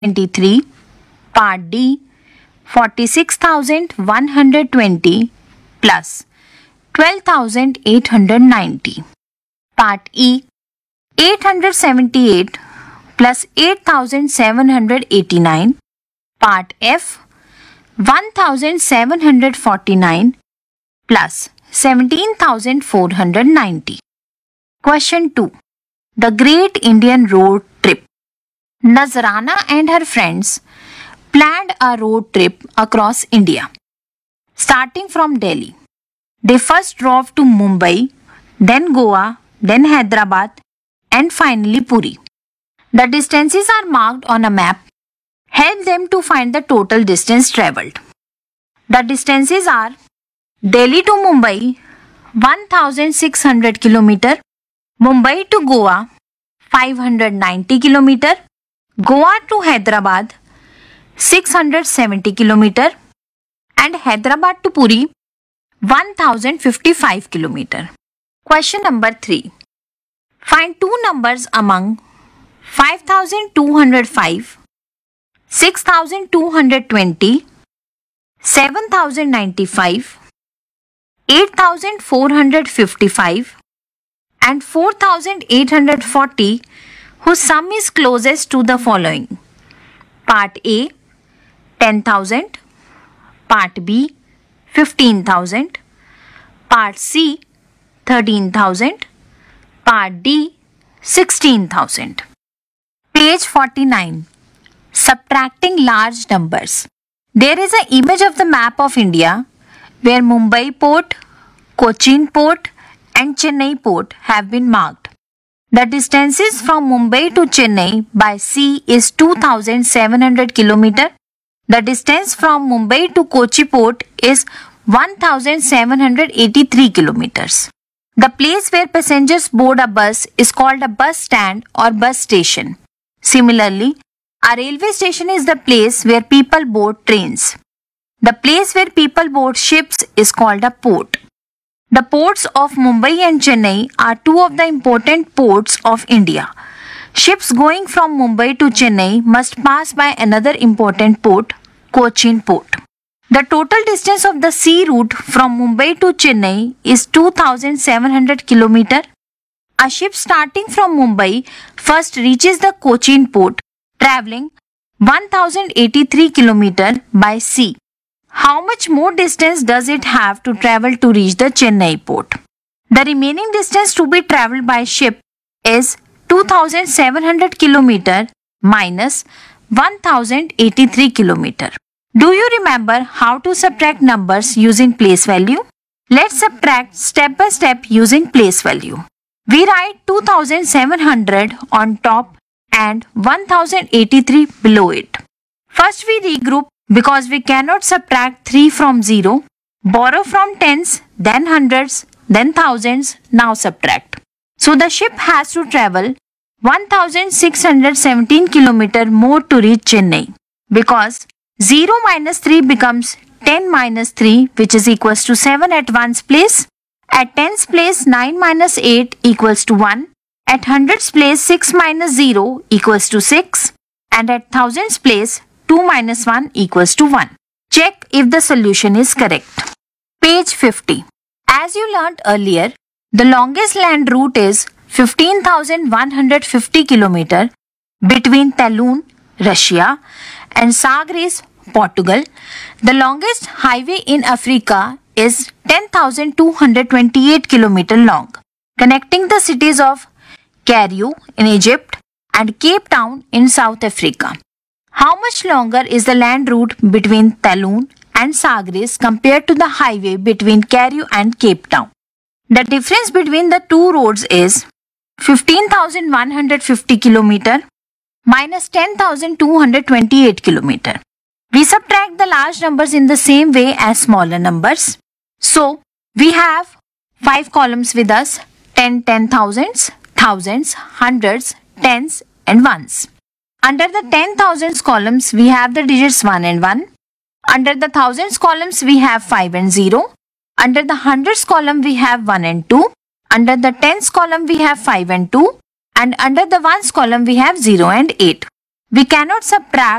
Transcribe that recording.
23. Part D 46,120 plus 12,890. Part E 878 plus 8,789. Part F 1,749 plus 17,490. Question 2. The Great Indian Road Trip. Nazrana and her friends planned a road trip across India. Starting from Delhi, they first drove to Mumbai, then Goa, then Hyderabad, and finally Puri. The distances are marked on a map. Help them to find the total distance travelled. The distances are Delhi to Mumbai 1600 km, Mumbai to Goa 590 km, Goa to Hyderabad 670 km, and Hyderabad to Puri 1055 km. Question number 3. Find two numbers among 5205, 6220, 7095, 8455, and 4840 whose sum is closest to the following. Part A 10,000, Part B 15,000, Part C 13,000, Part D 16,000. Page 49. Subtracting large numbers. There is an image of the map of India where Mumbai port, Cochin port and Chennai port have been marked. The distances from Mumbai to Chennai by sea is 2,700 km. The distance from Mumbai to Kochi port is 1,783 km. The place where passengers board a bus is called a bus stand or bus station. Similarly, a railway station is the place where people board trains. The place where people board ships is called a port. The ports of Mumbai and Chennai are two of the important ports of India. Ships going from Mumbai to Chennai must pass by another important port, Cochin port. The total distance of the sea route from Mumbai to Chennai is 2,700 km. A ship starting from Mumbai first reaches the Cochin port, travelling 1,083 km by sea. How much more distance does it have to travel to reach the Chennai port? The remaining distance to be travelled by ship is 2,700 km minus 1,083 km. Do you remember how to subtract numbers using place value? Let's subtract step by step using place value. We write 2,700 on top and 1,083 below it. First we regroup because we cannot subtract 3 from 0. Borrow from tens, then hundreds, then thousands, now subtract. So the ship has to travel 1,617 km more to reach Chennai because 0 minus 3 becomes 10 minus 3 which is equals to 7 at ones place. At tens place 9 minus 8 equals to 1. At hundreds place 6 minus 0 equals to 6. And at thousands place 2 minus 1 equals to 1. Check if the solution is correct. Page 50. As you learnt earlier, the longest land route is 15,150 km between Talun, Russia and Sagres, Portugal. The longest highway in Africa is 10,228 km long, connecting the cities of Cairo in Egypt and Cape Town in South Africa. How much longer is the land route between Talun and Sagres compared to the highway between Cairo and Cape Town? The difference between the two roads is 15,150 km minus 10,228 km. We subtract the large numbers in the same way as smaller numbers. So, we have 5 columns with us, 10 thousands, thousands, hundreds, tens and ones. Under the 10,000s columns, we have the digits 1 and 1. Under the thousands columns, we have 5 and 0. Under the hundreds column, we have 1 and 2. Under the tens column, we have 5 and 2. And under the ones column, we have 0 and 8. We cannot subtract